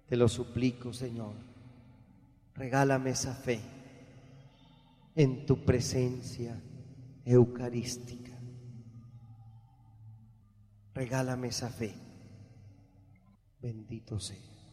Te lo suplico, Señor, regálame esa fe en tu presencia eucarística. Regálame esa fe. Bendito sea.